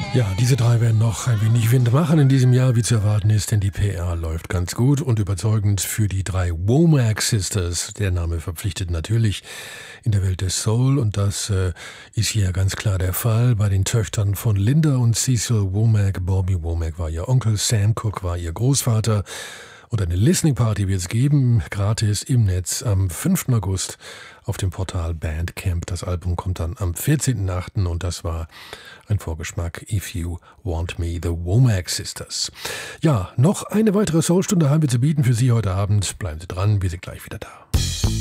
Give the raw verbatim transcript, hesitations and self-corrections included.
Ja, diese drei werden noch ein wenig Wind machen in diesem Jahr, wie zu erwarten ist, denn die P R läuft ganz gut und überzeugend für die drei Womack Sisters. Der Name verpflichtet natürlich in der Welt des Soul und das äh, ist hier ganz klar der Fall bei den Töchtern von Linda und Cecil Womack. Bobby Womack war ihr Onkel, Sam Cooke war ihr Großvater. Und eine Listening Party wird es geben, gratis im Netz am fünften August auf dem Portal Bandcamp. Das Album kommt dann am vierzehnten achten und das war ein Vorgeschmack If You Want Me, The Womack Sisters. Ja, noch eine weitere Soulstunde haben wir zu bieten für Sie heute Abend. Bleiben Sie dran, wir sind gleich wieder da.